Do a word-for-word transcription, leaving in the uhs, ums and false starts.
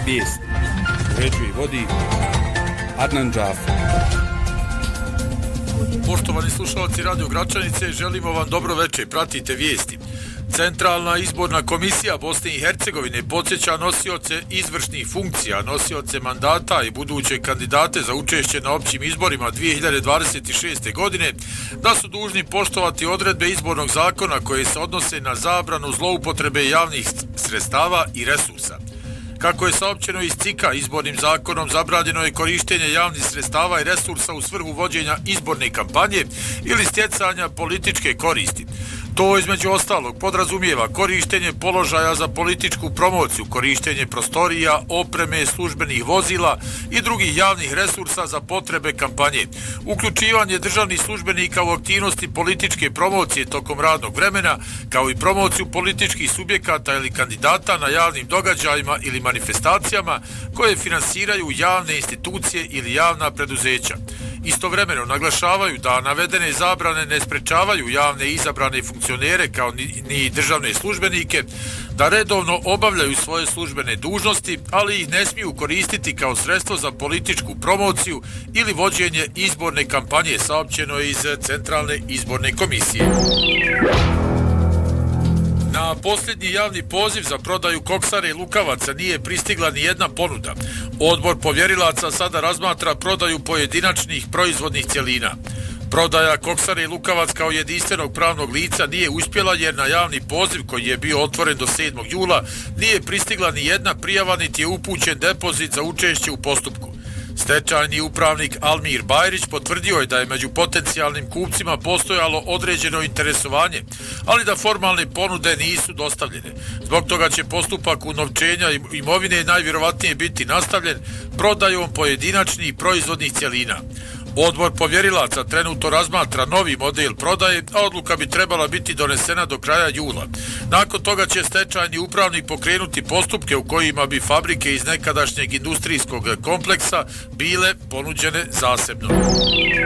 Vijesti. Uređuje i vodi Adnan Džafer. Poštovani slušalci Radio Gračanice, želimo vam dobro večer, pratite vijesti. Centralna izborna komisija Bosne i Hercegovine podsjeća nosioce izvršnih funkcija, nosioce mandata i buduće kandidate za učešće na općim izborima dvije hiljade dvadeset šeste. godine da su dužni poštovati odredbe izbornog zakona koje se odnose na zabranu zloupotrebe javnih sredstava i resursa. Kako je saopćeno iz C I K-a, izbornim zakonom zabranjeno je korištenje javnih sredstava i resursa u svrhu vođenja izborne kampanje ili stjecanja političke koristi. To između ostalog podrazumijeva korištenje položaja za političku promociju, korištenje prostorija, opreme, službenih vozila i drugih javnih resursa za potrebe kampanje, uključivanje državnih službenika u aktivnosti političke promocije tokom radnog vremena, kao i promociju političkih subjekata ili kandidata na javnim događajima ili manifestacijama koje finansiraju javne institucije ili javna preduzeća. Istovremeno naglašavaju da navedene zabrane ne sprečavaju javne izabrane funkcionere kao ni, ni državne službenike da redovno obavljaju svoje službene dužnosti, ali ih ne smiju koristiti kao sredstvo za političku promociju ili vođenje izborne kampanje, saopćeno iz Centralne izborne komisije. Na posljednji javni poziv za prodaju koksare i lukavaca nije pristigla ni jedna ponuda. Odbor povjerilaca sada razmatra prodaju pojedinačnih proizvodnih cjelina. Prodaja koksare i lukavac kao jedinstvenog pravnog lica nije uspjela jer na javni poziv koji je bio otvoren do sedmog jula nije pristigla ni jedna prijava niti je upućen depozit za učešće u postupku. Stečajni upravnik Almir Bajrić potvrdio je da je među potencijalnim kupcima postojalo određeno interesovanje, ali da formalne ponude nisu dostavljene. Zbog toga će postupak unovčenja imovine najvjerovatnije biti nastavljen prodajom pojedinačnih proizvodnih cjelina. Odbor povjerilaca trenutno razmatra novi model prodaje, a odluka bi trebala biti donesena do kraja jula. Nakon toga će stečajni upravnik pokrenuti postupke u kojima bi fabrike iz nekadašnjeg industrijskog kompleksa bile ponuđene zasebno.